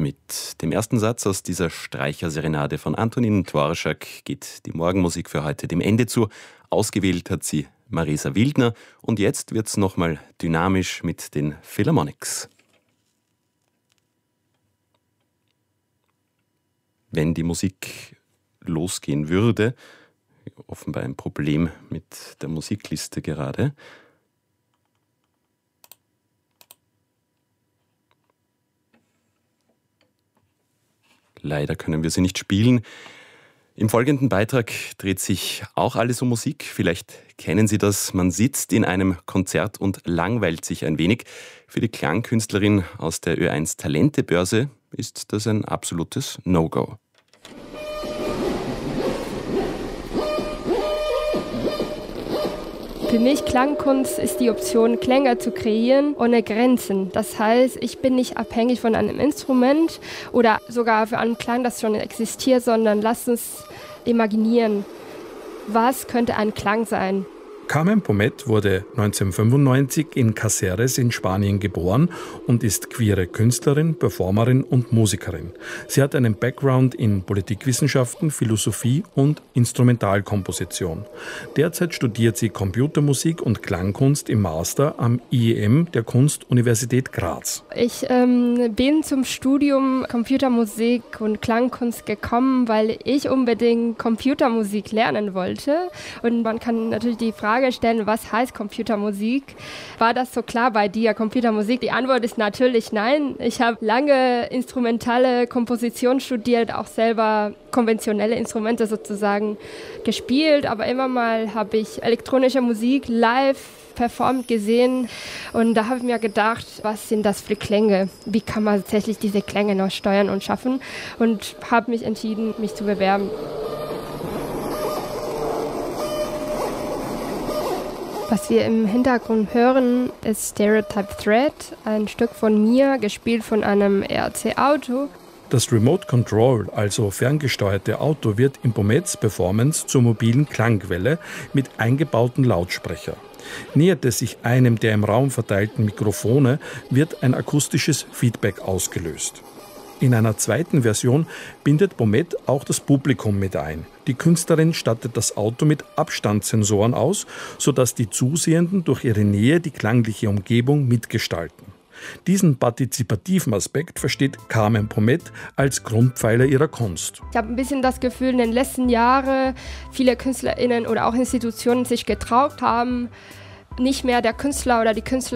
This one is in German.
Mit dem ersten Satz aus dieser Streicherserenade von Antonin Dvorak geht die Morgenmusik für heute dem Ende zu. Ausgewählt hat sie Marisa Wildner und jetzt wird's nochmal dynamisch mit den Philharmonics. Wenn die Musik losgehen würde, offenbar ein Problem mit der Musikliste gerade. Leider können wir sie nicht spielen. Im folgenden Beitrag dreht sich auch alles um Musik. Vielleicht kennen Sie das. Man sitzt in einem Konzert und langweilt sich ein wenig. Für die Klangkünstlerin aus der Ö1 Talentebörse ist das ein absolutes No-Go. Für mich Klangkunst ist die Option, Klänge zu kreieren ohne Grenzen. Das heißt, ich bin nicht abhängig von einem Instrument oder sogar für einen Klang, das schon existiert, sondern lass uns imaginieren, was könnte ein Klang sein. Carmen Pomet wurde 1995 in Caceres in Spanien geboren und ist queere Künstlerin, Performerin und Musikerin. Sie hat einen Background in Politikwissenschaften, Philosophie und Instrumentalkomposition. Derzeit studiert sie Computermusik und Klangkunst im Master am IEM der Kunstuniversität Graz. Ich bin zum Studium Computermusik und Klangkunst gekommen, weil ich unbedingt Computermusik lernen wollte. Und man kann natürlich die Frage stellen, was heißt Computermusik? War das so klar bei dir, Computermusik? Die Antwort ist natürlich nein. Ich habe lange instrumentale Komposition studiert, auch selber konventionelle Instrumente sozusagen gespielt, aber immer mal habe ich elektronische Musik live performt gesehen und da habe ich mir gedacht, was sind das für Klänge? Wie kann man tatsächlich diese Klänge noch steuern und schaffen? Und habe mich entschieden, mich zu bewerben. Was wir im Hintergrund hören, ist Stereotype Thread, ein Stück von mir, gespielt von einem RC-Auto. Das Remote Control, also ferngesteuerte Auto, wird in Pomets Performance zur mobilen Klangquelle mit eingebauten Lautsprecher. Nähert es sich einem der im Raum verteilten Mikrofone, wird ein akustisches Feedback ausgelöst. In einer zweiten Version bindet Pomet auch das Publikum mit ein. Die Künstlerin stattet das Auto mit Abstandssensoren aus, sodass die Zusehenden durch ihre Nähe die klangliche Umgebung mitgestalten. Diesen partizipativen Aspekt versteht Carmen Pomet als Grundpfeiler ihrer Kunst. Ich habe ein bisschen das Gefühl, in den letzten Jahren viele KünstlerInnen oder auch Institutionen sich getraut haben, nicht mehr der Künstler oder die Künstlerin